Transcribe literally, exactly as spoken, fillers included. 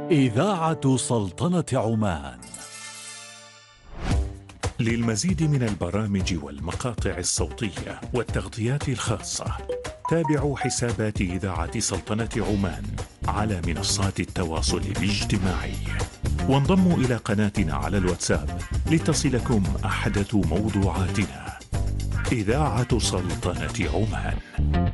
إذاعة سلطنة عمان. للمزيد من البرامج والمقاطع الصوتية والتغطيات الخاصة تابعوا حسابات إذاعة سلطنة عمان على منصات التواصل الاجتماعي، وانضموا إلى قناتنا على الواتساب لتصلكم أحدث موضوعاتنا. إذاعة سلطنة عمان.